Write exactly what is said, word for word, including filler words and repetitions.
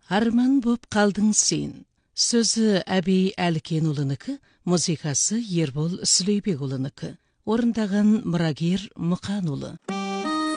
Арман боп қалдың сен. Сөзі Әбей Әлкен ұлыныкі, музыкасы Ербол Сүлейбек ұлыныкі. Орындаған мұрагер Мұқан ұлы.